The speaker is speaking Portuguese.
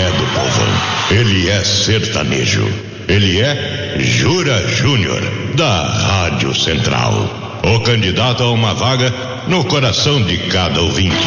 é do povão. Ele é sertanejo. Ele é Jura Júnior, da Rádio Central. O candidato a uma vaga no coração de cada ouvinte.